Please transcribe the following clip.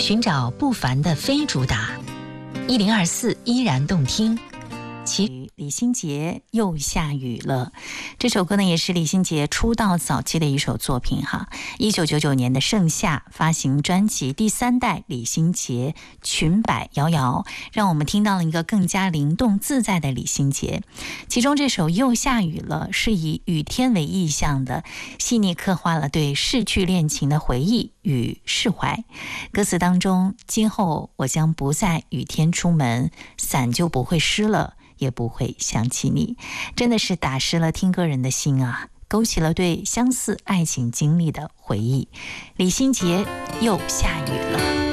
寻找不凡的非主打，1024依然动听。 李心洁又下雨了，这首歌呢也是李心洁出道早期的一首作品哈。1999年的盛夏发行专辑第3代李心洁裙摆摇摇，让我们听到了一个更加灵动自在的李心洁。其中这首又下雨了是以雨天为意象的，细腻刻画了对逝去恋情的回忆与释怀。歌词当中，今后我将不在雨天出门，伞就不会湿了，也不会想起你，真的是打湿了听歌人的心啊，勾起了对相似爱情经历的回忆。李心洁又下雨了。